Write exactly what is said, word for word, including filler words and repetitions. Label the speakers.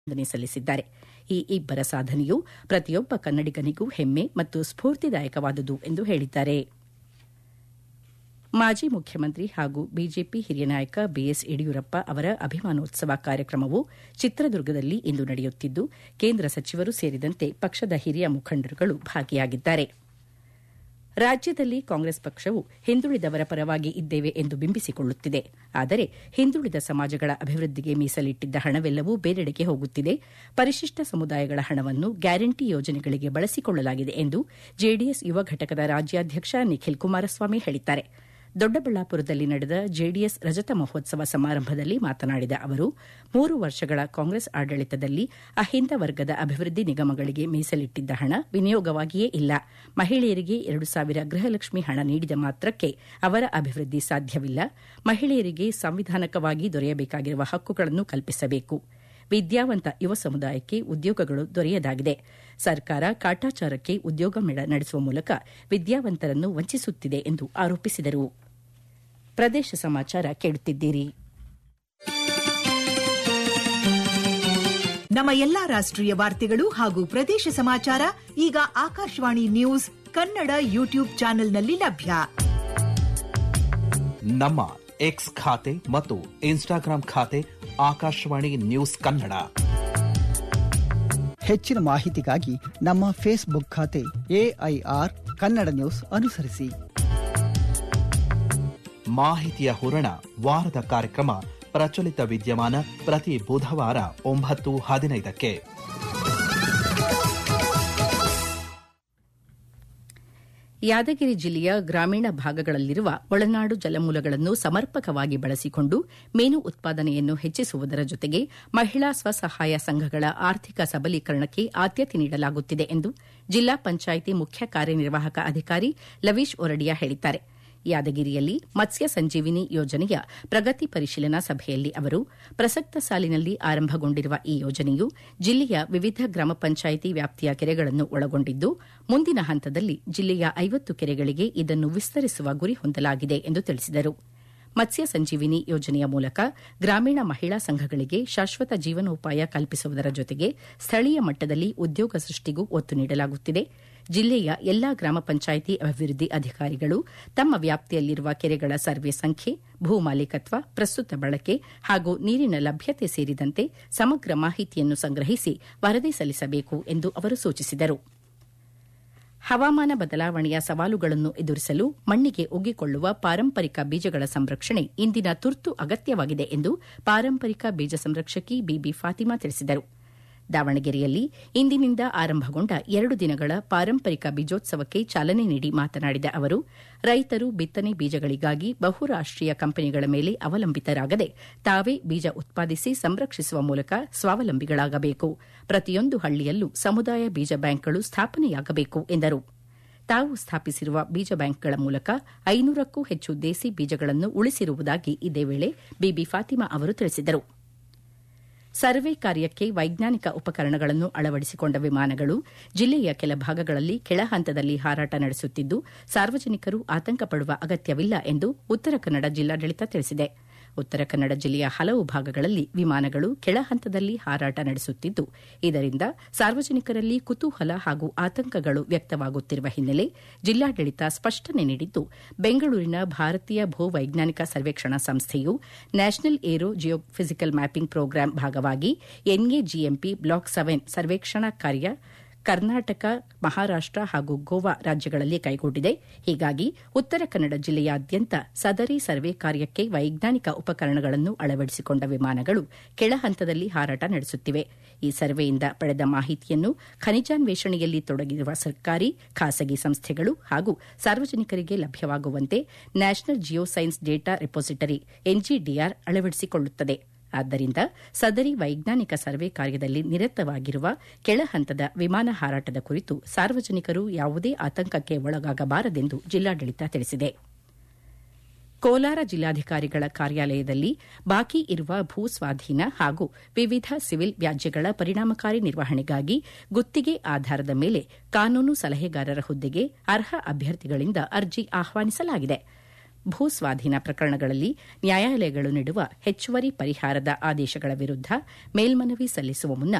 Speaker 1: ವಂದನೆ ಸಲ್ಲಿಸಿದ್ದಾರೆ. ಈ ಇಬ್ಬರ ಸಾಧನೆಯು ಪ್ರತಿಯೊಬ್ಬ ಕನ್ನಡಿಗನಿಗೂ ಹೆಮ್ಮೆ ಮತ್ತು ಸ್ಫೂರ್ತಿದಾಯಕವಾದುದು ಎಂದು ಹೇಳಿದ್ದಾರೆ. ಮಾಜಿ ಮುಖ್ಯಮಂತ್ರಿ ಹಾಗೂ ಬಿಜೆಪಿ ಹಿರಿಯ ನಾಯಕ ಬಿಎಸ್ ಯಡಿಯೂರಪ್ಪ ಅವರ ಅಭಿಮಾನೋತ್ಸವ ಕಾರ್ಯಕ್ರಮವು ಚಿತ್ರದುರ್ಗದಲ್ಲಿ ಇಂದು ನಡೆಯುತ್ತಿದ್ದು, ಕೇಂದ್ರ ಸಚಿವರು ಸೇರಿದಂತೆ ಪಕ್ಷದ ಹಿರಿಯ ಮುಖಂಡರುಗಳು ಭಾಗಿಯಾಗಿದ್ದಾರೆ. ರಾಜ್ಯದಲ್ಲಿ ಕಾಂಗ್ರೆಸ್ ಪಕ್ಷವು ಹಿಂದುಳಿದವರ ಪರವಾಗಿ ಇದ್ದೇವೆ ಎಂದು ಬಿಂಬಿಸಿಕೊಳ್ಳುತ್ತಿದೆ. ಆದರೆ ಹಿಂದುಳಿದ ಸಮಾಜಗಳ ಅಭಿವೃದ್ಧಿಗೆ ಮೀಸಲಿಟ್ಟಿದ್ದ ಹಣವೆಲ್ಲವೂ ಬೇರೆಡೆಗೆ ಹೋಗುತ್ತಿದೆ. ಪರಿಶಿಷ್ಟ ಸಮುದಾಯಗಳ ಹಣವನ್ನು ಗ್ಯಾರಂಟಿ ಯೋಜನೆಗಳಿಗೆ ಬಳಸಿಕೊಳ್ಳಲಾಗಿದೆ ಎಂದು ಜೆಡಿಎಸ್ ಯುವ ಘಟಕದ ರಾಜ್ಯಾಧ್ಯಕ್ಷ ನಿಖಿಲ್ ಕುಮಾರಸ್ವಾಮಿ ಹೇಳಿದ್ದಾರೆ. ದೊಡ್ಡಬಳ್ಳಾಪುರದಲ್ಲಿ ನಡೆದ ಜೆಡಿಎಸ್ ರಜತ ಮಹೋತ್ಸವ ಸಮಾರಂಭದಲ್ಲಿ ಮಾತನಾಡಿದ ಅವರು, ಮೂರು ವರ್ಷಗಳ ಕಾಂಗ್ರೆಸ್ ಆಡಳಿತದಲ್ಲಿ ಅಹಿಂದ ವರ್ಗದ ಅಭಿವೃದ್ಧಿ ನಿಗಮಗಳಿಗೆ ಮೀಸಲಿಟ್ಟಿದ್ದ ಹಣ ವಿನಿಯೋಗವಾಗಿಯೇ ಇಲ್ಲ. ಮಹಿಳೆಯರಿಗೆ ಎರಡು ಸಾವಿರ ಗೃಹಲಕ್ಷ್ಮಿ ಹಣ ನೀಡಿದ ಮಾತ್ರಕ್ಕೆ ಅವರ ಅಭಿವೃದ್ಧಿ ಸಾಧ್ಯವಿಲ್ಲ. ಮಹಿಳೆಯರಿಗೆ ಸಾಂವಿಧಾನಿಕವಾಗಿ ದೊರೆಯಬೇಕಾಗಿರುವ ಹಕ್ಕುಗಳನ್ನು ಕಲ್ಪಿಸಬೇಕು. ವಿದ್ಯಾವಂತ ಯುವ ಸಮುದಾಯಕ್ಕೆ ಉದ್ಯೋಗಗಳು ದೊರೆಯದಾಗಿದೆ. ಸರ್ಕಾರ ಕಾಟಾಚಾರಕ್ಕೆ ಉದ್ಯೋಗ ಮೇಳ ನಡೆಸುವ ಮೂಲಕ ವಿದ್ಯಾವಂತರನ್ನು ವಂಚಿಸುತ್ತಿದೆ ಎಂದು ಆರೋಪಿಸಿದರು. ಪ್ರದೇಶ ಸಮಾಚಾರ ಕೇಳುತ್ತಿದ್ದೀರಿ.
Speaker 2: ನಮ್ಮ ಎಲ್ಲಾ ರಾಷ್ಟ್ರೀಯ ವಾರ್ತೆಗಳು ಹಾಗೂ ಪ್ರದೇಶ ಸಮಾಚಾರ ಈಗ ಆಕಾಶವಾಣಿ ನ್ಯೂಸ್ ಕನ್ನಡ ಯೂಟ್ಯೂಬ್ ಚಾನೆಲ್ನಲ್ಲಿ ಲಭ್ಯ.
Speaker 3: ನಮ್ಮ ಎಕ್ಸ್ ಖಾತೆ ಮತ್ತು ಇನ್ಸ್ಟಾಗ್ರಾಂ ಖಾತೆ ಆಕಾಶವಾಣಿ ನ್ಯೂಸ್ ಕನ್ನಡ.
Speaker 4: ಹೆಚ್ಚಿನ ಮಾಹಿತಿಗಾಗಿ ನಮ್ಮ ಫೇಸ್ಬುಕ್ ಖಾತೆ ಎಐಆರ್ ಕನ್ನಡ ನ್ಯೂಸ್ ಅನುಸರಿಸಿ.
Speaker 3: ಮಾಹಿತಿಯ ಹೂರಣ ವಾರದ ಕಾರ್ಯಕ್ರಮ ಪ್ರಚಲಿತ ವಿದ್ಯಮಾನ ಪ್ರತಿ ಬುಧವಾರ ಒಂಬತ್ತು ಹದಿನೈದಕ್ಕೆ.
Speaker 1: ಯಾದಗಿರಿ ಜಿಲ್ಲೆಯ ಗ್ರಾಮೀಣ ಭಾಗಗಳಲ್ಲಿರುವ ಒಳನಾಡು ಜಲಮೂಲಗಳನ್ನು ಸಮರ್ಪಕವಾಗಿ ಬಳಸಿಕೊಂಡು ಮೀನು ಉತ್ಪಾದನೆಯನ್ನು ಹೆಚ್ಚಿಸುವುದರ ಜೊತೆಗೆ ಮಹಿಳಾ ಸ್ವಸಹಾಯ ಸಂಘಗಳ ಆರ್ಥಿಕ ಸಬಲೀಕರಣಕ್ಕೆ ಆದ್ಯತೆ ನೀಡಲಾಗುತ್ತಿದೆ ಎಂದು ಜಿಲ್ಲಾ ಪಂಚಾಯಿತಿ ಮುಖ್ಯ ಕಾರ್ಯನಿರ್ವಾಹಕ ಅಧಿಕಾರಿ ಲವೀಶ್ ಒರಡಿಯಾ ಹೇಳಿದ್ದಾರೆ. ಯಾದಗಿರಿಯಲ್ಲಿ ಮತ್ಸ್ಯ ಸಂಜೀವಿನಿ ಯೋಜನೆಯ ಪ್ರಗತಿ ಪರಿಶೀಲನಾ ಸಭೆಯಲ್ಲಿ ಅವರು, ಪ್ರಸಕ್ತ ಸಾಲಿನಲ್ಲಿ ಆರಂಭಗೊಂಡಿರುವ ಈ ಯೋಜನೆಯು ಜಿಲ್ಲೆಯ ವಿವಿಧ ಗ್ರಾಮ ಪಂಚಾಯಿತಿ ವ್ಯಾಪ್ತಿಯ ಕೆರೆಗಳನ್ನು ಒಳಗೊಂಡಿದ್ದು, ಮುಂದಿನ ಹಂತದಲ್ಲಿ ಜಿಲ್ಲೆಯ ಐವತ್ತು ಕೆರೆಗಳಿಗೆ ಇದನ್ನು ವಿಸ್ತರಿಸುವ ಗುರಿ ಹೊಂದಲಾಗಿದೆ ಎಂದು ತಿಳಿಸಿದರು. ಮತ್ಸ್ಯ ಸಂಜೀವಿನಿ ಯೋಜನೆಯ ಮೂಲಕ ಗ್ರಾಮೀಣ ಮಹಿಳಾ ಸಂಘಗಳಿಗೆ ಶಾಶ್ವತ ಜೀವನೋಪಾಯ ಕಲ್ಪಿಸುವುದರ ಜೊತೆಗೆ ಸ್ಥಳೀಯ ಮಟ್ಟದಲ್ಲಿ ಉದ್ಯೋಗ ಸೃಷ್ಟಿಗೂ ಒತ್ತು ನೀಡಲಾಗುತ್ತಿದೆ. ಜಿಲ್ಲೆಯ ಎಲ್ಲಾ ಗ್ರಾಮ ಪಂಚಾಯಿತಿ ಅಭಿವೃದ್ಧಿ ಅಧಿಕಾರಿಗಳು ತಮ್ಮ ವ್ಯಾಪ್ತಿಯಲ್ಲಿರುವ ಕೆರೆಗಳ ಸರ್ವೆ ಸಂಖ್ಯೆ, ಭೂ ಮಾಲೀಕತ್ವ, ಪ್ರಸ್ತುತ ಬಳಕೆ ಹಾಗೂ ನೀರಿನ ಲಭ್ಯತೆ ಸೇರಿದಂತೆ ಸಮಗ್ರ ಮಾಹಿತಿಯನ್ನು ಸಂಗ್ರಹಿಸಿ ವರದಿ ಸಲ್ಲಿಸಬೇಕು ಎಂದು ಅವರು ಸೂಚಿಸಿದರು. ಹವಾಮಾನ ಬದಲಾವಣೆಯ ಸವಾಲುಗಳನ್ನು ಎದುರಿಸಲು ಮಣ್ಣಿಗೆ ಒಗ್ಗಿಕೊಳ್ಳುವ ಪಾರಂಪರಿಕ ಬೀಜಗಳ ಸಂರಕ್ಷಣೆ ಇಂದಿನ ತುರ್ತು ಅಗತ್ಯವಾಗಿದೆ ಎಂದು ಪಾರಂಪರಿಕ ಬೀಜ ಸಂರಕ್ಷಕಿ ಬಿಬಿ ಫಾತಿಮಾ ತಿಳಿಸಿದರು. ದಾವಣಗೆರೆಯಲ್ಲಿ ಇಂದಿನಿಂದ ಆರಂಭಗೊಂಡ ಎರಡು ದಿನಗಳ ಪಾರಂಪರಿಕ ಬೀಜೋತ್ಸವಕ್ಕೆ ಚಾಲನೆ ನೀಡಿ ಮಾತನಾಡಿದ ಅವರು, ರೈತರು ಬಿತ್ತನೆ ಬೀಜಗಳಿಗಾಗಿ ಬಹುರಾಷ್ಟೀಯ ಕಂಪನಿಗಳ ಮೇಲೆ ಅವಲಂಬಿತರಾಗದೆ ತಾವೇ ಬೀಜ ಉತ್ಪಾದಿಸಿ ಸಂರಕ್ಷಿಸುವ ಮೂಲಕ ಸ್ವಾವಲಂಬಿಗಳಾಗಬೇಕು. ಪ್ರತಿಯೊಂದು ಹಳ್ಳಿಯಲ್ಲೂ ಸಮುದಾಯ ಬೀಜ ಬ್ಯಾಂಕ್ಗಳು ಸ್ಥಾಪನೆಯಾಗಬೇಕು ಎಂದರು. ತಾವು ಸ್ಥಾಪಿಸಿರುವ ಬೀಜ ಬ್ಯಾಂಕ್ಗಳ ಮೂಲಕ ಐನೂರಕ್ಕೂ ಹೆಚ್ಚು ದೇಸಿ ಬೀಜಗಳನ್ನು ಉಳಿಸಿರುವುದಾಗಿ ಇದೇ ವೇಳೆ ಬಿಬಿ ಫಾತಿಮಾ ಅವರು ತಿಳಿಸಿದರು. ಸರ್ವೆ ಕಾರ್ಯಕ್ಕೆ ವೈಜ್ಞಾನಿಕ ಉಪಕರಣಗಳನ್ನು ಅಳವಡಿಸಿಕೊಂಡ ವಿಮಾನಗಳು ಜಿಲ್ಲೆಯ ಕೆಲ ಭಾಗಗಳಲ್ಲಿ ಕೆಳ ಹಂತದಲ್ಲಿ ಹಾರಾಟ ನಡೆಸುತ್ತಿದ್ದು, ಸಾರ್ವಜನಿಕರು ಆತಂಕ ಪಡುವ ಅಗತ್ಯವಿಲ್ಲ ಎಂದು ಉತ್ತರ ಕನ್ನಡ ಜಿಲ್ಲಾಡಳಿತ ತಿಳಿಸಿದೆ. ಉತ್ತರ ಕನ್ನಡ ಜಿಲ್ಲೆಯ ಹಲವು ಭಾಗಗಳಲ್ಲಿ ವಿಮಾನಗಳು ಕೆಳ ಹಂತದಲ್ಲಿ ಹಾರಾಟ ನಡೆಸುತ್ತಿದ್ದು, ಇದರಿಂದ ಸಾರ್ವಜನಿಕರಲ್ಲಿ ಕುತೂಹಲ ಹಾಗೂ ಆತಂಕಗಳು ವ್ಯಕ್ತವಾಗುತ್ತಿರುವ ಹಿನ್ನೆಲೆ ಜಿಲ್ಲಾಡಳಿತ ಸ್ಪಷ್ಟನೆ ನೀಡಿದ್ದು, ಬೆಂಗಳೂರಿನ ಭಾರತೀಯ ಭೂವೈಜ್ಞಾನಿಕ ಸರ್ವೇಕ್ಷಣಾ ಸಂಸ್ಥೆಯು national aero geophysical mapping program ಭಾಗವಾಗಿ ಎನ್ಎಜಿಎಂಪಿ ಬ್ಲಾಕ್ ಸೆವೆನ್ ಸರ್ವೇಕ್ಷಣಾ ಕಾರ್ಯ ಕರ್ನಾಟಕ, ಮಹಾರಾಷ್ಟ ಹಾಗೂ ಗೋವಾ ರಾಜ್ಯಗಳಲ್ಲಿ ಕೈಗೊಂಡಿದೆ. ಹೀಗಾಗಿ ಉತ್ತರ ಕನ್ನಡ ಜಿಲ್ಲೆಯಾದ್ಯಂತ ಸದರಿ ಸರ್ವೆ ಕಾರ್ಯಕ್ಕೆ ವೈಜ್ಞಾನಿಕ ಉಪಕರಣಗಳನ್ನು ಅಳವಡಿಸಿಕೊಂಡ ವಿಮಾನಗಳು ಕೆಳ ಹಂತದಲ್ಲಿ ಹಾರಾಟ ನಡೆಸುತ್ತಿವೆ. ಈ ಸರ್ವೆಯಿಂದ ಪಡೆದ ಮಾಹಿತಿಯನ್ನು ಖನಿಜಾನ್ವೇಷಣೆಯಲ್ಲಿ ತೊಡಗಿರುವ ಸರ್ಕಾರಿ, ಖಾಸಗಿ ಸಂಸ್ಥೆಗಳು ಹಾಗೂ ಸಾರ್ವಜನಿಕರಿಗೆ ಲಭ್ಯವಾಗುವಂತೆ national Jio science data repository ಎನ್ಜಿಡಿಆರ್ ಅಳವಡಿಸಿಕೊಳ್ಳುತ್ತದೆ. ಆದ್ದರಿಂದ ಸದರಿ ವೈಜ್ಞಾನಿಕ ಸರ್ವೆ ಕಾರ್ಯದಲ್ಲಿ ನಿರತವಾಗಿರುವ ಕೆಳ ಹಂತದ ವಿಮಾನ ಹಾರಾಟದ ಕುರಿತು ಸಾರ್ವಜನಿಕರು ಯಾವುದೇ ಆತಂಕಕ್ಕೆ ಒಳಗಾಗಬಾರದೆಂದು ಜಿಲ್ಲಾಡಳಿತ ತಿಳಿಸಿದೆ. ಕೋಲಾರ ಜಿಲ್ಲಾಧಿಕಾರಿಗಳ ಕಾರ್ಯಾಲಯದಲ್ಲಿ ಬಾಕಿ ಇರುವ ಭೂ ಸ್ವಾಧೀನ ಹಾಗೂ ವಿವಿಧ ಸಿವಿಲ್ ವ್ಯಾಜ್ಯಗಳ ಪರಿಣಾಮಕಾರಿ ನಿರ್ವಹಣೆಗಾಗಿ ಗುತ್ತಿಗೆ ಆಧಾರದ ಮೇಲೆ ಕಾನೂನು ಸಲಹೆಗಾರರ ಹುದ್ದೆಗೆ ಅರ್ಹ ಅಭ್ಯರ್ಥಿಗಳಿಂದ ಅರ್ಜಿ ಆಹ್ವಾನಿಸಲಾಗಿದೆ. ಭೂ ಸ್ವಾಧೀನ ಪ್ರಕರಣಗಳಲ್ಲಿ ನ್ಯಾಯಾಲಯಗಳು ನೀಡುವ ಹೆಚ್ಚುವರಿ ಪರಿಹಾರದ ಆದೇಶಗಳ ವಿರುದ್ಧ ಮೇಲ್ಮನವಿ ಸಲ್ಲಿಸುವ ಮುನ್ನ